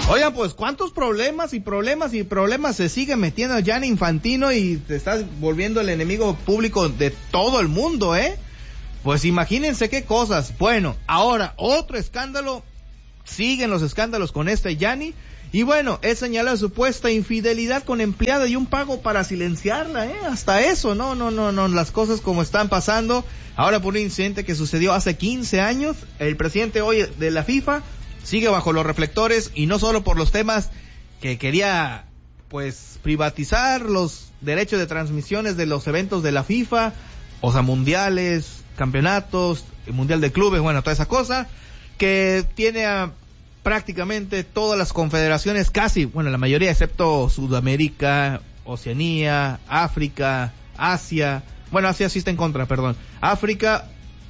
Oigan, pues cuántos problemas se sigue metiendo Gianni Infantino y te estás volviendo el enemigo público de todo el mundo, ¿eh? Pues imagínense qué cosas. Bueno, ahora otro escándalo, siguen los escándalos con Gianni, y bueno, es señalado supuesta infidelidad con empleada y un pago para silenciarla, hasta eso, no, las cosas como están pasando. Ahora por un incidente que sucedió hace 15 años, el presidente hoy de la FIFA sigue bajo los reflectores, y no solo por los temas que quería, pues, privatizar los derechos de transmisiones de los eventos de la FIFA, o sea, mundiales, campeonatos, mundial de clubes, bueno, toda esa cosa, que tiene a prácticamente todas las confederaciones, casi, bueno, la mayoría excepto Sudamérica, Oceanía, África, Asia, bueno, Asia sí está en contra, perdón, África,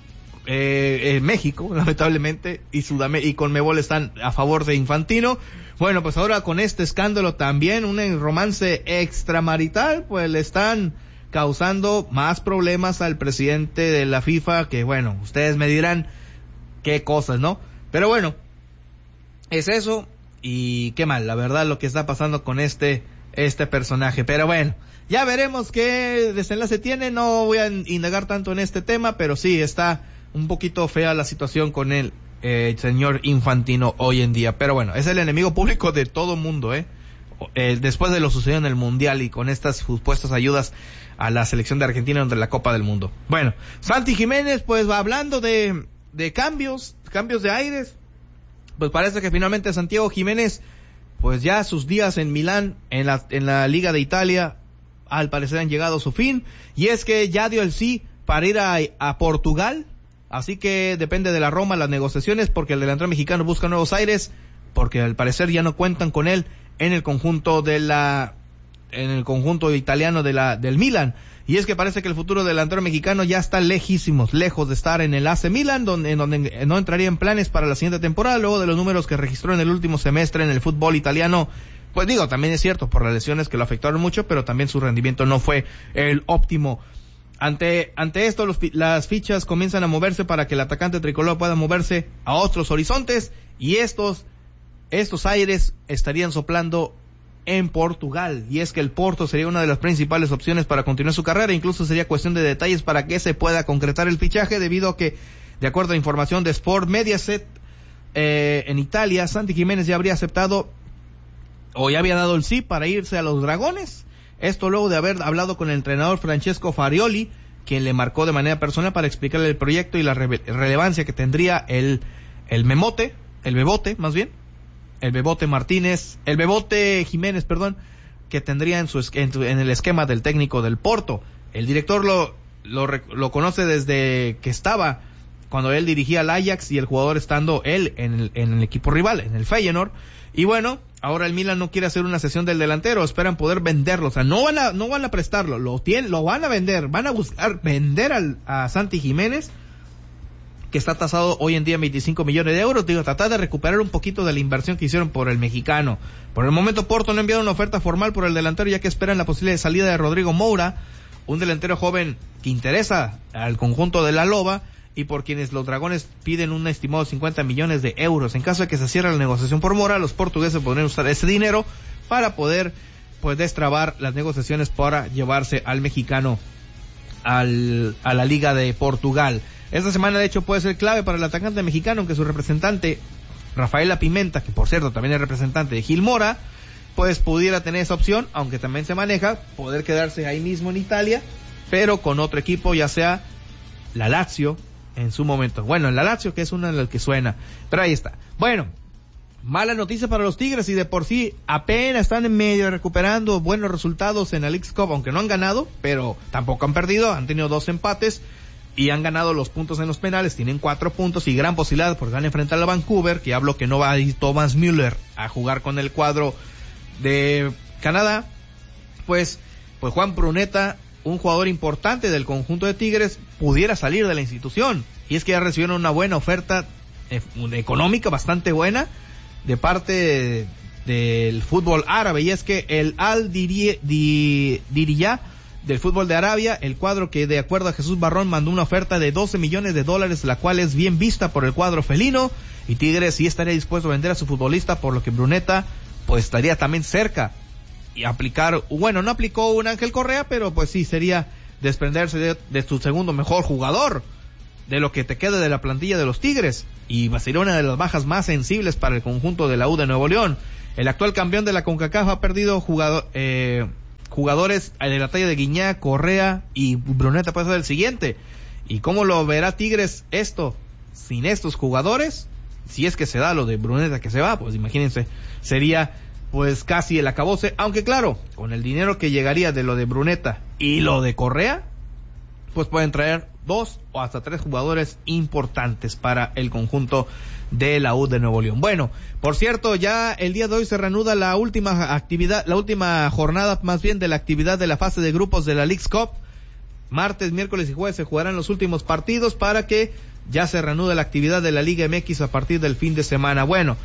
México, lamentablemente, y Conmebol están a favor de Infantino. Bueno, pues ahora con este escándalo también, un romance extramarital, pues le están causando más problemas al presidente de la FIFA, que bueno, ustedes me dirán qué cosas, ¿no? Pero bueno, es eso, y qué mal, la verdad, lo que está pasando con este personaje. Pero bueno, ya veremos qué desenlace tiene. No voy a indagar tanto en este tema, pero sí está un poquito fea la situación con el señor Infantino hoy en día. Pero bueno, es el enemigo público de todo mundo, después de lo sucedido en el Mundial y con estas supuestas ayudas a la selección de Argentina durante la Copa del Mundo. Bueno, Santi Jiménez, pues va hablando de cambios de aires. Pues parece que finalmente Santiago Jiménez, pues ya sus días en Milán, en la Liga de Italia, al parecer han llegado a su fin, y es que ya dio el sí para ir a Portugal. Así que depende de la Roma las negociaciones, porque el delantero mexicano busca nuevos aires, porque al parecer ya no cuentan con él en el conjunto italiano del Milan. Y es que parece que el futuro del delantero mexicano ya está lejos de estar en el AC Milan, donde no entraría en planes para la siguiente temporada, luego de los números que registró en el último semestre en el fútbol italiano. Pues digo, también es cierto, por las lesiones que lo afectaron mucho, pero también su rendimiento no fue el óptimo. Ante esto, las fichas comienzan a moverse para que el atacante tricolor pueda moverse a otros horizontes, y estos aires estarían soplando en Portugal, y es que el Porto sería una de las principales opciones para continuar su carrera. Incluso sería cuestión de detalles para que se pueda concretar el fichaje, debido a que, de acuerdo a información de Sport Mediaset, en Italia, Santi Jiménez ya habría aceptado, o ya había dado el sí para irse a los Dragones. Esto luego de haber hablado con el entrenador Francesco Farioli, quien le marcó de manera personal para explicarle el proyecto y la relevancia que tendría el Bebote Jiménez, que tendría en el esquema del técnico del Porto. El director lo conoce desde que estaba, cuando él dirigía al Ajax, y el jugador estando él en el equipo rival, en el Feyenoord. Y bueno, ahora el Milan no quiere hacer una cesión del delantero, esperan poder venderlo, o sea, no van a prestarlo, lo van a vender, van a buscar vender a Santi Jiménez, que está tasado hoy en día en 25 millones de euros, tratar de recuperar un poquito de la inversión que hicieron por el mexicano. Por el momento Porto no ha enviado una oferta formal por el delantero, ya que esperan la posible salida de Rodrigo Moura, un delantero joven que interesa al conjunto de la Loba, y por quienes los Dragones piden un estimado de 50 millones de euros. En caso de que se cierre la negociación por Moura, los portugueses podrían usar ese dinero para poder, pues, destrabar las negociaciones para llevarse al mexicano a la Liga de Portugal. Esta semana, de hecho, puede ser clave para el atacante mexicano, aunque su representante, Rafaela Pimenta, que por cierto también es representante de Gil Mora, pues pudiera tener esa opción, aunque también se maneja poder quedarse ahí mismo en Italia, pero con otro equipo, ya sea la Lazio en su momento. Bueno, la Lazio, que es una de las que suena, pero ahí está. Bueno, mala noticia para los Tigres, y de por sí apenas están en medio recuperando buenos resultados en la Leagues Cup, aunque no han ganado, pero tampoco han perdido, han tenido 2 empates y han ganado los puntos en los penales, tienen 4 puntos y gran posibilidad porque van a enfrentar a Vancouver, que hablo que no va a ir Thomas Müller a jugar con el cuadro de Canadá. Pues Juan Pruneta, un jugador importante del conjunto de Tigres, pudiera salir de la institución, y es que ya recibieron una buena oferta económica bastante buena de parte del fútbol árabe, y es que el Al Diriyah del fútbol de Arabia, el cuadro que de acuerdo a Jesús Barrón mandó una oferta de $12 millones, la cual es bien vista por el cuadro felino, y Tigres sí estaría dispuesto a vender a su futbolista, por lo que Bruneta pues estaría también cerca y aplicar, bueno, no aplicó un Ángel Correa, pero pues sí sería desprenderse de su segundo mejor jugador, de lo que te queda de la plantilla de los Tigres, y sería una de las bajas más sensibles para el conjunto de la U de Nuevo León. El actual campeón de la CONCACAF ha perdido jugadores de la talla de Guiñac, Correa, y Bruneta puede ser el siguiente. ¿Y cómo lo verá Tigres esto sin estos jugadores? Si es que se da lo de Bruneta que se va, pues imagínense, sería pues casi el acabose, aunque claro, con el dinero que llegaría de lo de Bruneta y lo de Correa, pues pueden traer 2 o hasta 3 jugadores importantes para el conjunto de la U de Nuevo León. Bueno, por cierto, ya el día de hoy se reanuda la última actividad, la última jornada más bien de la actividad de la fase de grupos de la Leagues Cup. Martes, miércoles y jueves se jugarán los últimos partidos para que ya se reanude la actividad de la Liga MX a partir del fin de semana. Bueno,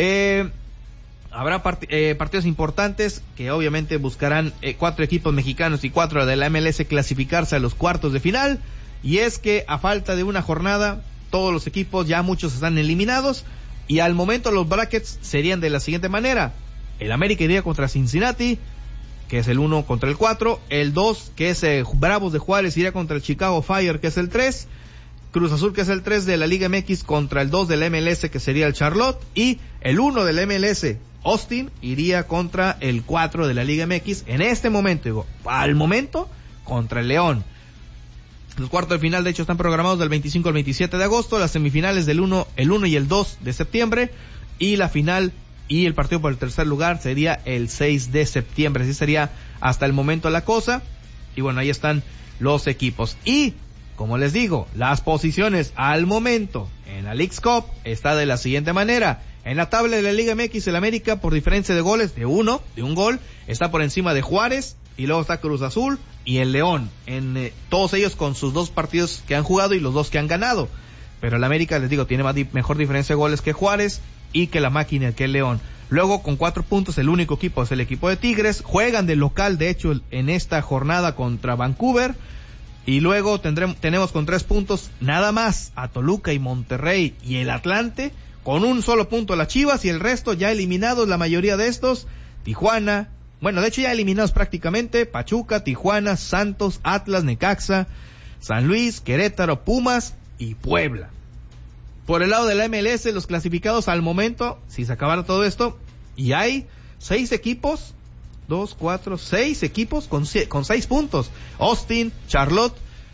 habrá partidos importantes que obviamente buscarán 4 equipos mexicanos y 4 de la MLS clasificarse a los cuartos de final, y es que a falta de una jornada todos los equipos, ya muchos están eliminados, y al momento los brackets serían de la siguiente manera: el América iría contra Cincinnati, que es el 1 contra el 4, el 2 que es Bravos de Juárez iría contra el Chicago Fire, que es el 3, Cruz Azul, que es el 3 de la Liga MX, contra el 2 de la MLS, que sería el Charlotte, y el 1 de la MLS, Austin, iría contra el 4 de la Liga MX, en este momento, al momento, contra el León. Los cuartos de final, de hecho, están programados del 25 al 27 de agosto, las semifinales el 1 y el 2 de septiembre, y la final y el partido por el tercer lugar sería el 6 de septiembre. Así sería hasta el momento la cosa, y bueno, ahí están los equipos. Y, como les digo, las posiciones al momento en la Leagues Cup está de la siguiente manera: en la tabla de la Liga MX, el América, por diferencia de goles de un gol, está por encima de Juárez, y luego está Cruz Azul y el León, todos ellos con sus 2 partidos que han jugado y los 2 que han ganado. Pero el América, les digo, tiene mejor diferencia de goles que Juárez y que la Máquina, que el León. Luego, con 4 puntos, el único equipo es el equipo de Tigres. Juegan de local, de hecho, en esta jornada contra Vancouver. Y luego tenemos con 3 puntos nada más a Toluca y Monterrey y el Atlante, con un solo punto las Chivas, y el resto ya eliminados, la mayoría de estos: Tijuana, bueno, de hecho ya eliminados prácticamente, Pachuca, Tijuana, Santos, Atlas, Necaxa, San Luis, Querétaro, Pumas y Puebla. Por el lado de la MLS, los clasificados al momento, si se acabara todo esto, y hay 6 equipos, 6 equipos con 6 puntos. Austin, Charlotte,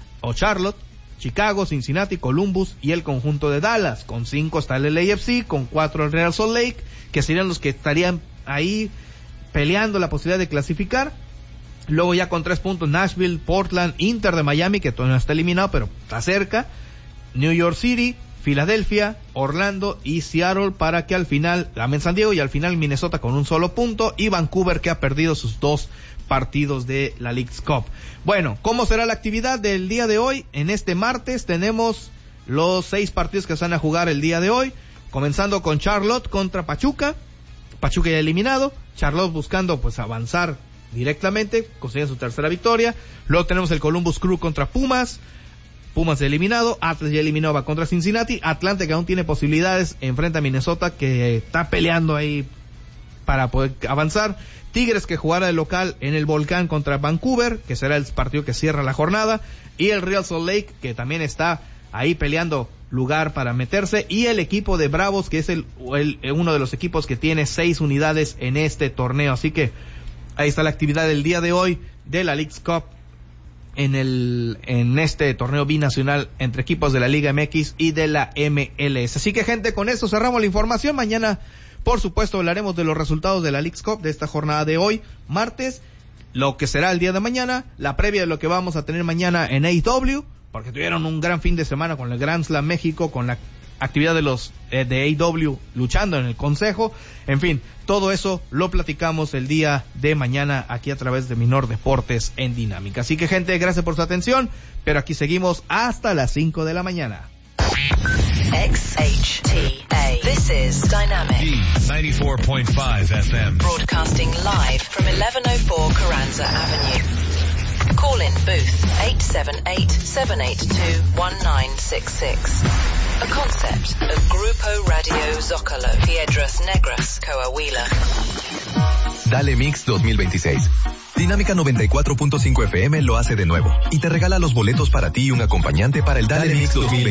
Chicago, Cincinnati, Columbus y el conjunto de Dallas. Con 5 está el LAFC, con 4 el Real Salt Lake, que serían los que estarían ahí peleando la posibilidad de clasificar. Luego ya con 3 puntos Nashville, Portland, Inter de Miami, que todavía no está eliminado pero está cerca, New York City, Filadelfia, Orlando y Seattle, para que al final Lamen San Diego, y al final Minnesota con un solo punto, y Vancouver, que ha perdido sus 2 partidos de la Leagues Cup. Bueno, ¿cómo será la actividad del día de hoy? En este martes tenemos los 6 partidos que se van a jugar el día de hoy, comenzando con Charlotte contra Pachuca ya eliminado, Charlotte buscando pues avanzar directamente, consigue su tercera victoria. Luego tenemos el Columbus Crew contra Pumas eliminado, Atlas ya eliminado, va contra Cincinnati, Atlante, que aún tiene posibilidades, enfrenta a Minnesota, que está peleando ahí para poder avanzar. Tigres, que jugará de local en el Volcán contra Vancouver, que será el partido que cierra la jornada, y el Real Salt Lake, que también está ahí peleando lugar para meterse, y el equipo de Bravos, que es uno de los equipos que tiene 6 unidades en este torneo. Así que ahí está la actividad del día de hoy de la Leagues Cup en este torneo binacional entre equipos de la Liga MX y de la MLS. Así que, gente, con esto cerramos la información. Mañana, por supuesto, hablaremos de los resultados de la Leagues Cup de esta jornada de hoy, martes, lo que será el día de mañana, la previa de lo que vamos a tener mañana en AEW, porque tuvieron un gran fin de semana con el Grand Slam México, con la actividad de los de AEW luchando en el consejo. En fin, todo eso lo platicamos el día de mañana aquí a través de Minor Deportes en Dinámica. Así que, gente, gracias por su atención, pero aquí seguimos hasta las 5 de la mañana. XHTA. This is Dynamic. D94.5 FM. Broadcasting live from 1104 Carranza Avenue. Call in booth 878-782-1966. A concept of Grupo Radio Zócalo, Piedras Negras, Coahuila. Dale Mix 2026. Dinámica 94.5 FM lo hace de nuevo y te regala los boletos para ti y un acompañante para el Dale Mix 2026.